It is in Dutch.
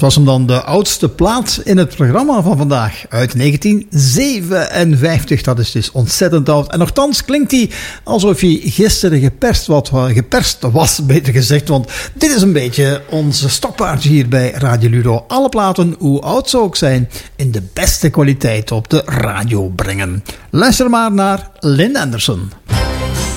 was hem dan, de oudste plaat in het programma van vandaag. Uit 1957. Dat is dus ontzettend oud. En nochtans klinkt hij alsof hij gisteren geperst was, beter gezegd. Want dit is een beetje onze stokpaardje hier bij Radio Ludo. Alle platen, hoe oud ze ook zijn, in de beste kwaliteit op de radio brengen. Luister maar naar Lynn Anderson.